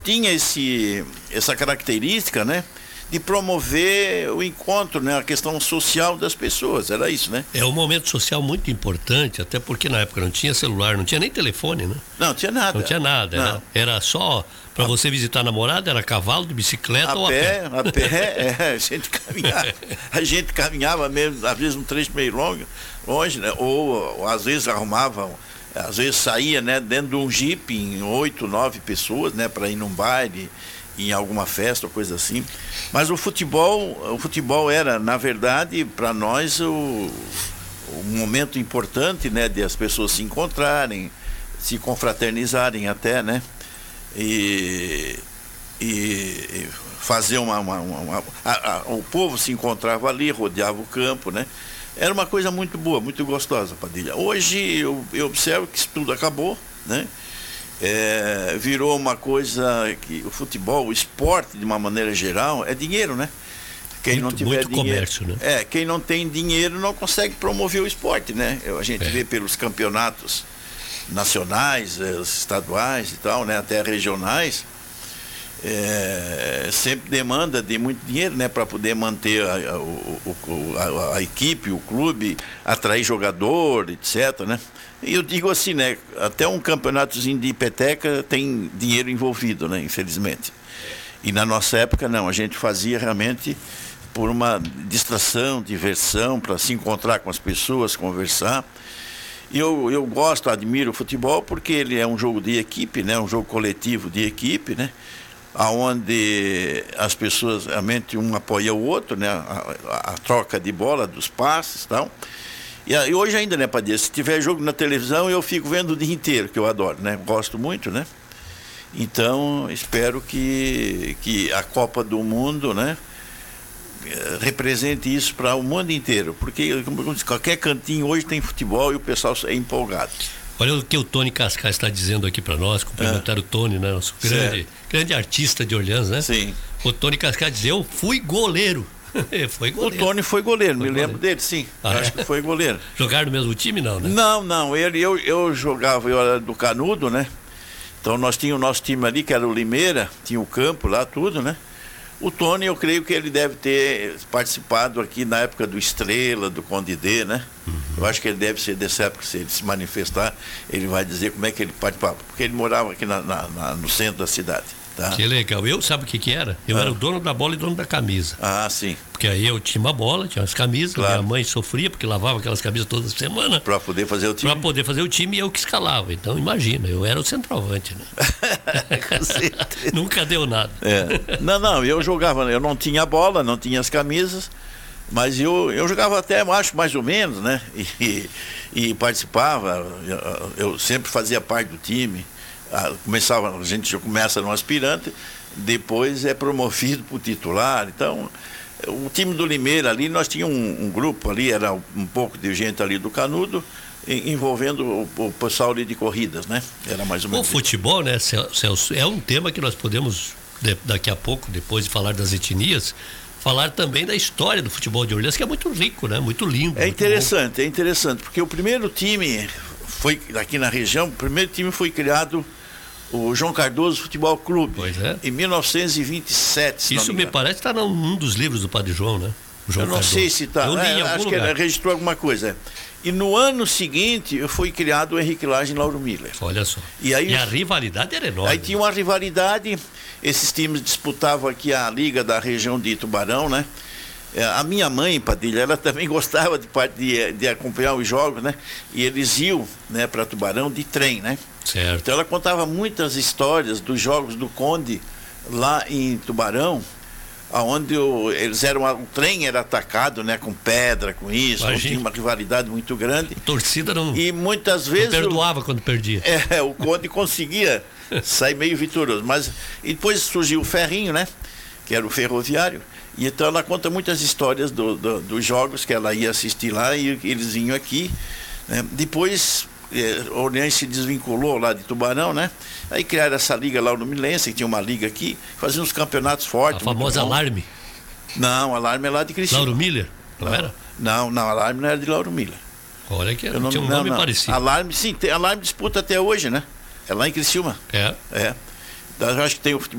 tinha essa característica, né, de promover o encontro, né, a questão social das pessoas, era isso, né? É um momento social muito importante, até porque na época não tinha celular, não tinha nem telefone, né? Não tinha nada. Não tinha nada, era só para você visitar a namorada, era cavalo, de bicicleta ou a pé. A pé, a gente caminhava mesmo, às vezes um trecho meio longe, né? Ou às vezes às vezes saía, né, dentro de um jipe em 8, 9 pessoas, né, para ir num baile, em alguma festa ou coisa assim. Mas o futebol era, na verdade, para nós um momento importante, né, de as pessoas se encontrarem, se confraternizarem até, né, e fazer o povo se encontrava ali, rodeava o campo, né. Era uma coisa muito boa, muito gostosa, Padilha. Hoje eu observo que isso tudo acabou, né? Virou uma coisa que o futebol, o esporte de uma maneira geral, é dinheiro, né? Quem não tiver muito dinheiro, comércio, né? Quem não tem dinheiro não consegue promover o esporte, né? A gente vê pelos campeonatos nacionais, estaduais e tal, né? Até regionais. Sempre demanda de muito dinheiro, né, para poder manter a equipe, o clube, atrair jogador, etc, né? E eu digo assim, né, até um campeonatozinho de peteca tem dinheiro envolvido, né, infelizmente. E na nossa época não, a gente fazia realmente por uma distração, diversão, para se encontrar com as pessoas, conversar. E eu gosto, admiro o futebol porque ele é um jogo de equipe, né, um jogo coletivo de equipe, né, aonde as pessoas realmente um apoia o outro, né, a troca de bola, dos passes e tal. E hoje ainda, né, Padilha, se tiver jogo na televisão eu fico vendo o dia inteiro, que eu adoro, né, gosto muito, né. Então espero que a Copa do Mundo, né, represente isso para o mundo inteiro, porque como eu disse, qualquer cantinho hoje tem futebol e o pessoal é empolgado. Olha o que o Tony Cascais está dizendo aqui para nós, cumprimentar o Tony, né, nosso grande artista de Orleans, né? Sim. O Tony Cascais diz, eu fui goleiro. Foi goleiro. O Tony foi goleiro, lembro dele, sim. Acho que foi goleiro. Jogaram no mesmo time, não, né? Não, eu jogava, eu era do Canudo, né? Então nós tínhamos o nosso time ali, que era o Limeira, tinha o campo lá, tudo, né? O Tony, eu creio que ele deve ter participado aqui na época do Estrela, do Conde D, né? Eu acho que ele deve ser dessa época, se ele se manifestar, ele vai dizer como é que ele participava, porque ele morava aqui no centro da cidade. Tá? Que legal. Sabe o que era? Eu era o dono da bola e dono da camisa. Ah, sim. Porque aí eu tinha uma bola, tinha as camisas, claro. Minha mãe sofria porque lavava aquelas camisas toda semana. Para poder fazer o time? Para poder fazer o time e eu que escalava. Então imagina, eu era o centroavante, né? Com certeza. Nunca deu nada. Não, eu jogava, eu não tinha bola, não tinha as camisas, mas eu jogava até, acho, mais ou menos, né? E participava, eu sempre fazia parte do time. A gente já começa no aspirante, depois é promovido para o titular. Então, o time do Limeira ali, nós tínhamos um grupo ali, era um pouco de gente ali do Canudo, envolvendo o pessoal ali de corridas, né? Era mais ou menos. O futebol, né, Celso, é um tema que nós podemos, daqui a pouco, depois de falar das etnias, falar também da história do futebol de Orleans, que é muito rico, né? Muito lindo. É interessante, porque o primeiro time foi, aqui na região, o primeiro time foi criado o João Cardoso Futebol Clube, em 1927. Isso me parece que está num dos livros do Padre João, né? Eu não sei se está. Acho que ele registrou alguma coisa. E no ano seguinte foi criado o Henrique Lage em Lauro Miller. Olha só. E a rivalidade era enorme. Aí tinha uma rivalidade, esses times disputavam aqui a liga da região de Tubarão, né? A minha mãe, Padilha, ela também gostava de acompanhar os jogos, né? E eles iam, né, para Tubarão de trem, né? Certo. Então ela contava muitas histórias dos jogos do Conde lá em Tubarão, aonde o trem era atacado, né, com pedra, com isso, tinha uma rivalidade muito grande. A torcida e muitas vezes não perdoava quando perdia. O Conde conseguia sair meio vitorioso, e depois surgiu o Ferrinho, né, que era o ferroviário. E então ela conta muitas histórias dos jogos que ela ia assistir lá e eles vinham aqui, né? Depois Orleans se desvinculou lá de Tubarão, né? Aí criaram essa liga lá no Milense, que tinha uma liga aqui, fazia uns campeonatos fortes. A famosa Alarme? Não, Alarme é lá de Criciúma. Lauro Miller? Não era? Não, Alarme não era de Lauro Miller. Olha que tinha um nome parecido. Alarme, sim, Alarme disputa até hoje, né? É lá em Criciúma. Eu acho que tem o futebol